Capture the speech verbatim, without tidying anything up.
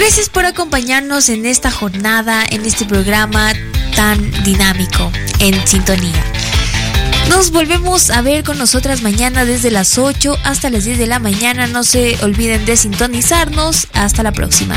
Gracias por acompañarnos en esta jornada, en este programa tan dinámico, En Sintonía. Nos volvemos a ver con nosotras mañana desde las ocho hasta las diez de la mañana. No se olviden de sintonizarnos. Hasta la próxima.